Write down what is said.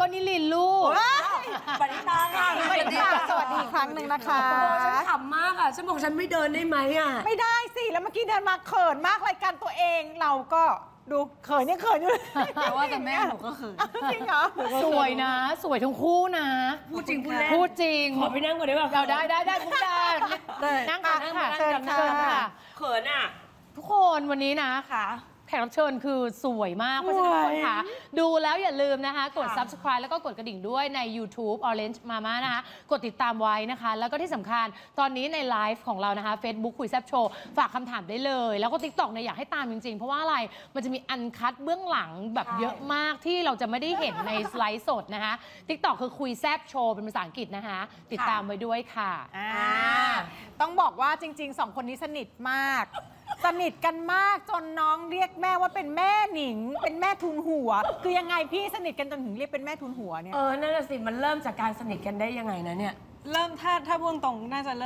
นิลินลูกปณิตาค่ะสวัสดีค่ะสวัสดีอีกครั้งหนึ่งนะคะฉันขำมากอ่ะฉันบอกฉันไม่เดินได้ไหมอ่ะไม่ได้สิแล้วเมื่อกี้เดินมาเขินมากรายการตัวเองเราก็ดูเขินยังเขินอยู่เลยแต่ว่าแต่แม่หนูก็เขินจริงเหรอสวยนะสวยทั้งคู่นะพูดจริงพูดเล่นพูดจริงขอไปนั่งก่อนได้ป่ะเราได้พูดได้นั่งค่ะนั่งค่ะเชิญค่ะเขินอ่ะทุกคนวันนี้นะค่ะแขกรับเชิญคือสวยมากเพราะฉะนั้นทุกคนค่ะดูแล้วอย่าลืมนะคะกด subscribe แล้วก็กดกระดิ่งด้วยใน YouTube Orange Mama นะคะกดติดตามไว้นะคะแล้วก็ที่สำคัญตอนนี้ในไลฟ์ของเรานะคะ Facebook คุยแซบโชว์ฝากคำถามได้เลยแล้วก็ TikTok เนี่ยอยากให้ตามจริงๆเพราะว่าอะไรมันจะมีอันคัดเบื้องหลังแบบเยอะมากที่เราจะไม่ได้เห็นในไลฟ์สดนะคะ TikTok คือคุยแซบโชว์เป็นภาษาอังกฤษนะคะติดตามไว้ด้วยค่ะต้องบอกว่าจริงๆ2คนนี้สนิทมากสนิทกันมากจนน้องเรียกแม่ว่าเป็นแม่หนิงเป็นแม่ทุนหัวคือยังไงพี่สนิทกันจนถึงเรียกเป็นแม่ทุนหัวเนี่ยนั่นแหละสิมันเริ่มจากการสนิทกันได้ยังไงนะเนี่ยเริ่มถ้าพูดตรงน่าจะเริ่ม